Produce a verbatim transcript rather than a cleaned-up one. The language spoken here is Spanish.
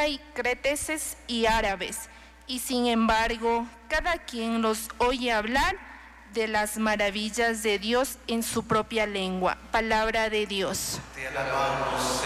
hay cretenses y árabes, y sin embargo, cada quien los oye hablar de las maravillas de Dios en su propia lengua. Palabra de Dios. Te alabamos,